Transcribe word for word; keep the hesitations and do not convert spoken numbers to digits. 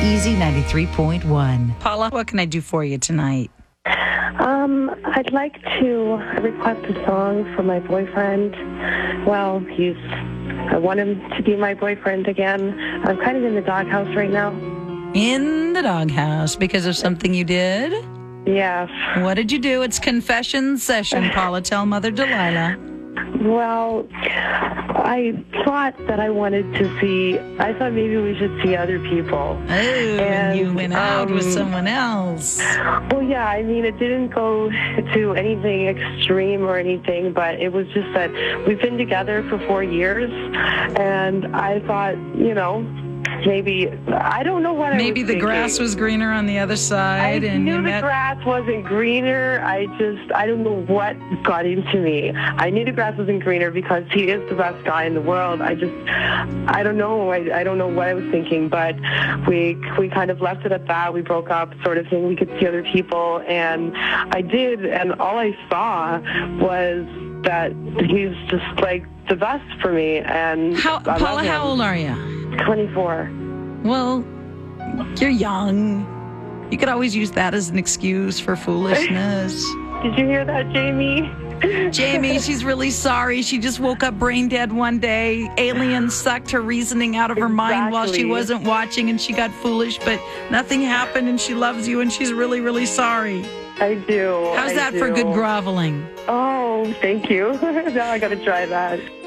Easy ninety-three point one. Paula, what can I do for you tonight? Um, I'd like to request a song for my boyfriend. Well, he's, I want him to be my boyfriend again. I'm kind of in the doghouse right now. In the doghouse because of something you did? Yes. What did you do? It's confession session, Paula. Tell Mother Delilah. Well, I thought that I wanted to see, I thought maybe we should see other people. Oh, and you went out um, with someone else. Well, yeah, I mean, it didn't go to anything extreme or anything, but it was just that we've been together for four years, and I thought, you know, maybe, I don't know what maybe I was the thinking. grass was greener on the other side. I and knew you the met... grass wasn't greener. I just, I don't know what got into me. I knew the grass wasn't greener because he is the best guy in the world. I just, I don't know. I, I don't know what I was thinking, but we we kind of left it at that. We broke up sort of thing. We could see other people, and I did, and all I saw was that he's just like the best for me. And how, I Paula, love him. how old are you? twenty-four. Well, you're young. You could always use that as an excuse for foolishness. Did you hear that, Jamie? Jamie, she's really sorry. She just woke up brain dead one day. Aliens sucked her reasoning out of her Exactly. mind while she wasn't watching, and she got foolish, but nothing happened, and she loves you, and she's really, really sorry. I do. How's I that do. for good groveling? Oh, thank you. Now I got to try that.